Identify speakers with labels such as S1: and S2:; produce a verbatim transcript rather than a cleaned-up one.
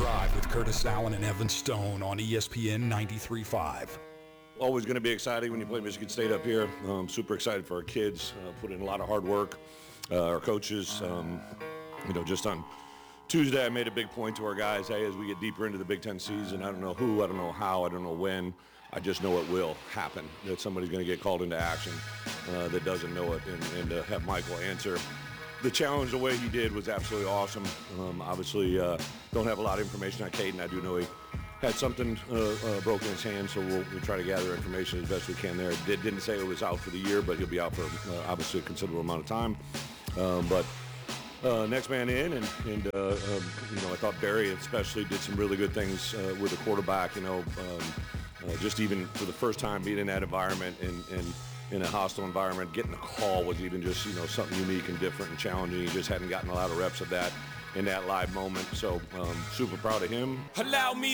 S1: Drive with Curtis Allen and Evan Stone on E S P N ninety-three point five.
S2: Always going to be exciting when you play Michigan State up here. Um, super excited for our kids. Uh, put in a lot of hard work. Uh, our coaches, um, you know, just on Tuesday I made a big point to our guys, hey, as we get deeper into the Big Ten season, I don't know who, I don't know how, I don't know when. I just know it will happen, that somebody's going to get called into action uh, that doesn't know it, and, and to have Michael answer the challenge the way he did was absolutely awesome. Um, obviously, uh, don't have a lot of information on Caden. I do know he had something uh, uh, broken in his hand, so we'll, we'll try to gather information as best we can there. Did, didn't say it was out for the year, but he'll be out for uh, obviously a considerable amount of time. Um, but uh, next man in, and, and uh, um, you know, I thought Barry especially did some really good things uh, with the quarterback. You know, um, uh, just even for the first time being in that environment and, and in a hostile environment, getting a call was even just, you know, something unique and different and challenging. He just hadn't gotten a lot of reps of that in that live moment. So um, super proud of him.
S3: Allow me